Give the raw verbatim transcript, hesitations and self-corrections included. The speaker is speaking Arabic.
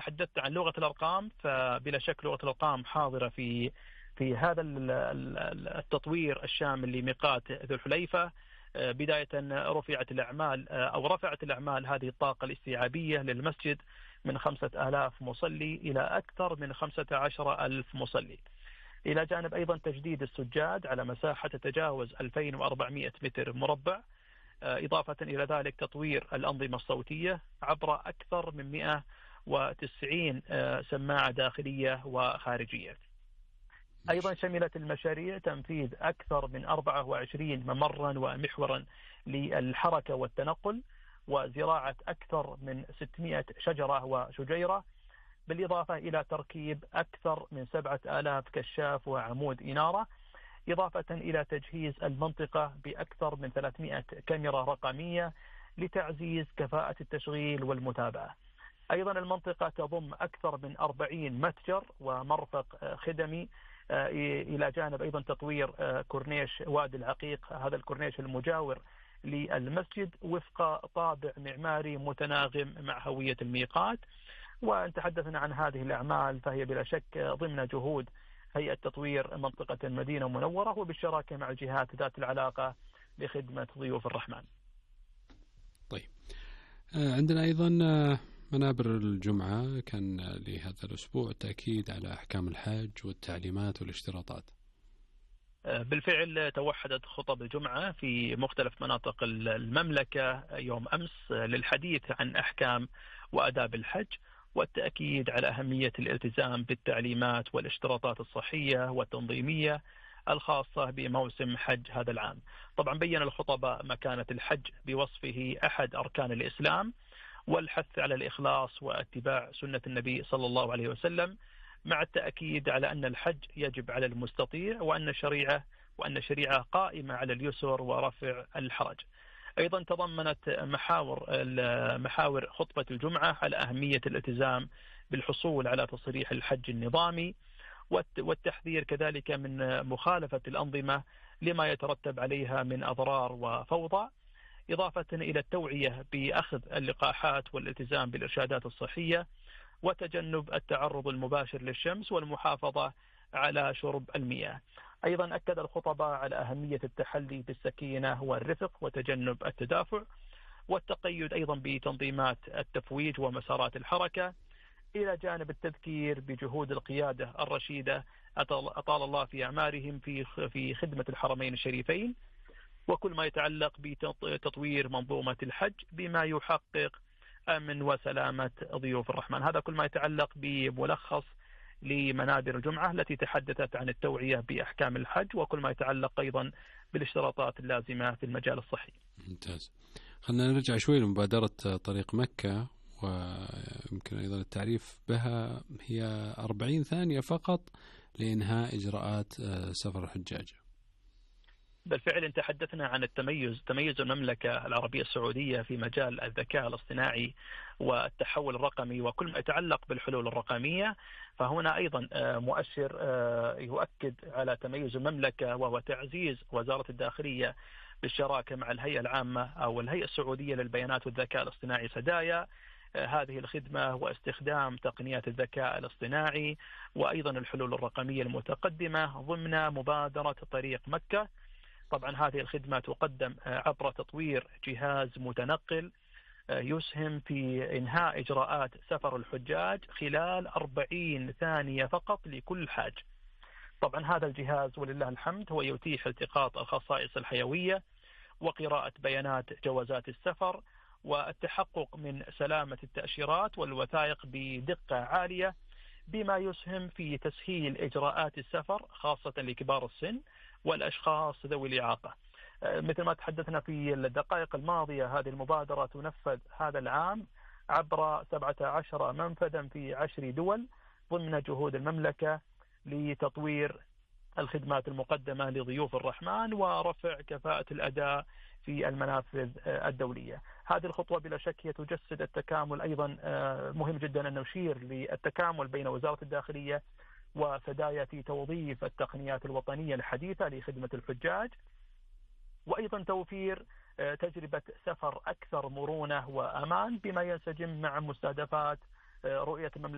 تحدثت عن لغة الأرقام، فبلا شك لغة الأرقام حاضرة في في هذا التطوير الشامل لميقات ذو الحليفة. بداية رفعت الأعمال أو رفعت الأعمال هذه الطاقة الاستيعابية للمسجد من خمسة آلاف مصلي إلى أكثر من خمسة عشر ألف مصلي، إلى جانب أيضا تجديد السجاد على مساحة تتجاوز ألفين وأربعمائة متر مربع، إضافة إلى ذلك تطوير الأنظمة الصوتية عبر أكثر من مئة وتسعين سماعة داخلية وخارجية. أيضا شملت المشاريع تنفيذ أكثر من أربعة وعشرين ممرا ومحورا للحركة والتنقل، وزراعة أكثر من ستمائة شجرة وشجيرة، بالإضافة إلى تركيب أكثر من سبعة آلاف كشاف وعمود إنارة، إضافة إلى تجهيز المنطقة بأكثر من ثلاثمائة كاميرا رقمية لتعزيز كفاءة التشغيل والمتابعة. أيضا المنطقة تضم أكثر من أربعين متجر ومرفق خدمي، إلى جانب أيضا تطوير كورنيش وادي العقيق، هذا الكورنيش المجاور للمسجد وفق طابع معماري متناغم مع هوية الميقات. وأن تحدثنا عن هذه الأعمال فهي بلا شك ضمن جهود هيئة تطوير منطقة المدينة المنورة وبالشراكة مع الجهات ذات العلاقة لخدمة ضيوف الرحمن. طيب، عندنا أيضا منابر الجمعة، كان لهذا الأسبوع تأكيد على أحكام الحج والتعليمات والاشتراطات. بالفعل توحدت خطب الجمعة في مختلف مناطق المملكة يوم أمس للحديث عن أحكام وآداب الحج والتأكيد على أهمية الالتزام بالتعليمات والاشتراطات الصحية والتنظيمية الخاصة بموسم حج هذا العام. طبعا بين الخطباء مكانة الحج بوصفه أحد أركان الإسلام والحث على الإخلاص واتباع سنة النبي صلى الله عليه وسلم، مع التأكيد على أن الحج يجب على المستطيع وأن الشريعة وأن الشريعة قائمة على اليسر ورفع الحرج. أيضا تضمنت محاور محاور خطبة الجمعة على أهمية الالتزام بالحصول على تصريح الحج النظامي والتحذير كذلك من مخالفة الأنظمة لما يترتب عليها من أضرار وفوضى، إضافة إلى التوعية بأخذ اللقاحات والالتزام بالإرشادات الصحية وتجنب التعرض المباشر للشمس والمحافظة على شرب المياه. أيضا أكد الخطباء على أهمية التحلي بالسكينة والرفق وتجنب التدافع والتقيد أيضا بتنظيمات التفويج ومسارات الحركة، إلى جانب التذكير بجهود القيادة الرشيدة أطال الله في أعمارهم في في خدمة الحرمين الشريفين وكل ما يتعلق بتطوير منظومة الحج بما يحقق أمن وسلامة ضيوف الرحمن. هذا كل ما يتعلق بملخص لمنابر الجمعة التي تحدثت عن التوعية بأحكام الحج وكل ما يتعلق أيضا بالاشتراطات اللازمة في المجال الصحي. ممتاز. خلينا نرجع شوي لمبادرة طريق مكة، ويمكن أيضا التعريف بها. هي أربعين ثانية فقط لإنهاء إجراءات سفر الحجاج. بالفعل تحدثنا عن التميز تميز المملكة العربية السعودية في مجال الذكاء الاصطناعي والتحول الرقمي وكل ما يتعلق بالحلول الرقمية، فهنا أيضا مؤشر يؤكد على تميز المملكة وهو تعزيز وزارة الداخلية بالشراكة مع الهيئة العامة أو الهيئة السعودية للبيانات والذكاء الاصطناعي سدايا هذه الخدمة واستخدام تقنيات الذكاء الاصطناعي وأيضا الحلول الرقمية المتقدمة ضمن مبادرة طريق مكة. طبعا هذه الخدمة تقدم عبر تطوير جهاز متنقل يسهم في إنهاء إجراءات سفر الحجاج خلال أربعين ثانية فقط لكل حاج. طبعا هذا الجهاز ولله الحمد هو يتيح التقاط الخصائص الحيوية وقراءة بيانات جوازات السفر والتحقق من سلامة التأشيرات والوثائق بدقة عالية، بما يسهم في تسهيل إجراءات السفر خاصة لكبار السن والأشخاص ذوي الإعاقة. مثل ما تحدثنا في الدقائق الماضية هذه المبادرة تنفذ هذا العام عبر سبعة عشر منفذا في عشر دول ضمن جهود المملكة لتطوير الخدمات المقدمة لضيوف الرحمن ورفع كفاءة الأداء في المنافذ الدولية. هذه الخطوة بلا شك هي تجسد التكامل. أيضا مهم جدا أن نشير للتكامل بين وزارة الداخلية وسدايا في توظيف التقنيات الوطنية الحديثة لخدمة الحجاج، وأيضا توفير تجربة سفر أكثر مرونة وأمان بما ينسجم مع مستهدفات رؤية المملكة